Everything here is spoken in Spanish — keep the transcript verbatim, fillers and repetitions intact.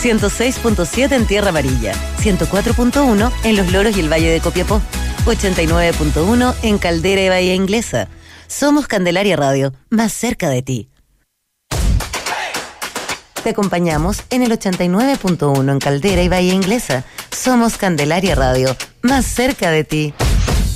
ciento seis punto siete en Tierra Amarilla, ciento cuatro punto uno en Los Loros y el Valle de Copiapó, ochenta y nueve punto uno en Caldera y Bahía Inglesa. Somos Candelaria Radio, más cerca de ti. Te acompañamos en el ochenta y nueve punto uno en Caldera y Bahía Inglesa. Somos Candelaria Radio, más cerca de ti.